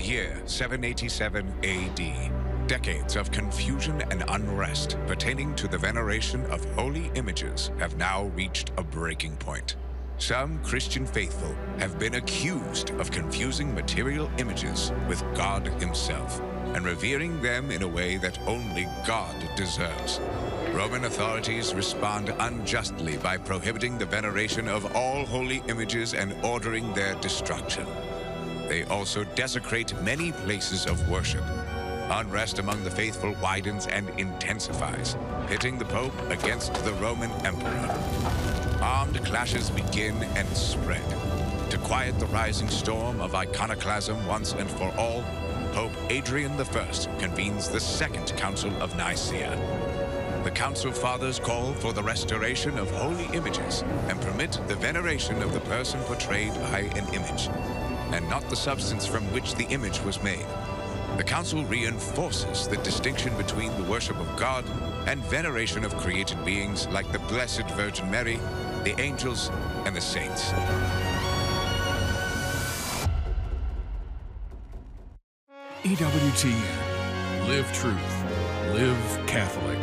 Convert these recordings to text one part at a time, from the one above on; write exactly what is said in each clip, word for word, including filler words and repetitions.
year seven eighty-seven A D. Decades of confusion and unrest pertaining to the veneration of holy images have now reached a breaking point. Some Christian faithful have been accused of confusing material images with God Himself and revering them in a way that only God deserves. Roman authorities respond unjustly by prohibiting the veneration of all holy images and ordering their destruction. They also desecrate many places of worship. Unrest among the faithful widens and intensifies, pitting the Pope against the Roman Emperor. Armed clashes begin and spread. To quiet the rising storm of iconoclasm once and for all, Pope Adrian the First convenes the Second Council of Nicaea. The Council Fathers call for the restoration of holy images and permit the veneration of the person portrayed by an image, and not the substance from which the image was made. The Council reinforces the distinction between the worship of God and veneration of created beings like the Blessed Virgin Mary, the angels, and the saints. E W T N. Live truth. Live Catholic.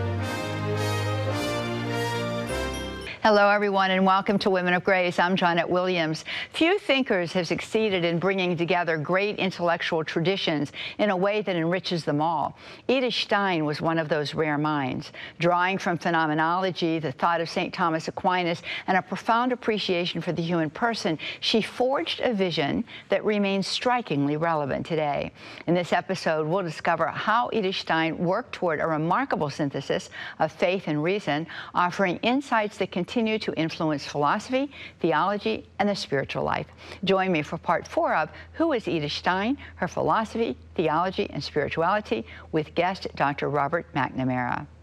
Hello, everyone, and welcome to Women of Grace. I'm Janet Williams. Few thinkers have succeeded in bringing together great intellectual traditions in a way that enriches them all. Edith Stein was one of those rare minds. Drawing from phenomenology, the thought of Saint Thomas Aquinas, and a profound appreciation for the human person, she forged a vision that remains strikingly relevant today. In this episode, we'll discover how Edith Stein worked toward a remarkable synthesis of faith and reason, offering insights that continue continue to influence philosophy, theology, and the spiritual life. Join me for part four of Who is Edith Stein? Her Philosophy, Theology, and Spirituality with guest Doctor Robert McNamara.